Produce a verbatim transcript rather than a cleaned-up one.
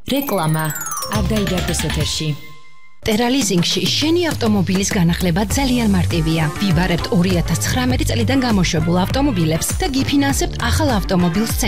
რეკლამა არ გაიგარდეს ეთერში. ტერალიზინგში შენი ავტომობილის განახლება ძალიან მარტივია. ვიბარებთ ორი ათას ცხრამეტი წლიდან გამოშვებულ ავტომობილებს და გიფინანსებთ ახალ ავტომობილს